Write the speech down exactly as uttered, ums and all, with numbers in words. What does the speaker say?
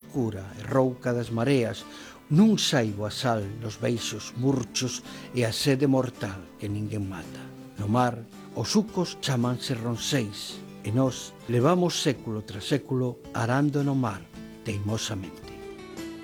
escura e rouca das mareas, nun saibo a sal nos beixos murchos e a sede mortal que ninguén mata. No mar, os sucos chámanse ronseis, e nós levamos século tras século arando no mar, teimosamente.